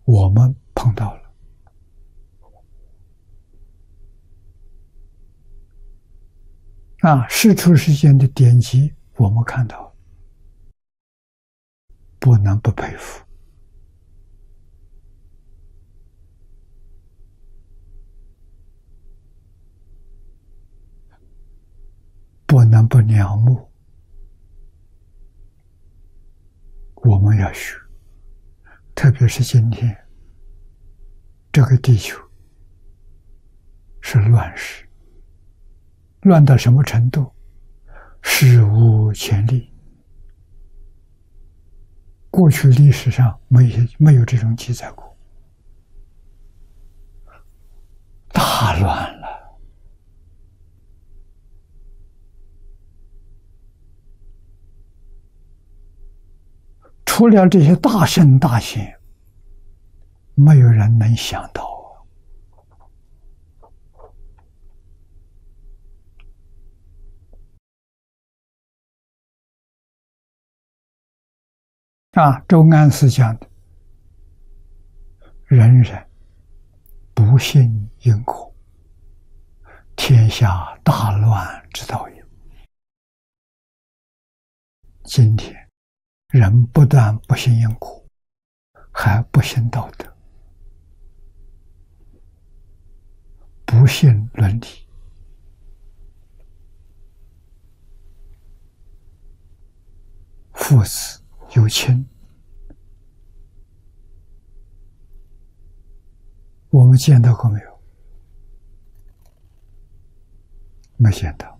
我们碰到了。世出世间的典籍，我们看到，不能不佩服。不能不仰慕。我们要学，特别是今天这个地球是乱世，乱到什么程度？史无前例。过去历史上没有这种记载过，大乱了。除了这些大圣大贤，没有人能想到周安思讲的，人人不信因果，天下大乱之道也。今天人不但不信因果，还不信道德，不信伦理。父子有亲，我们见到过没有？没见到。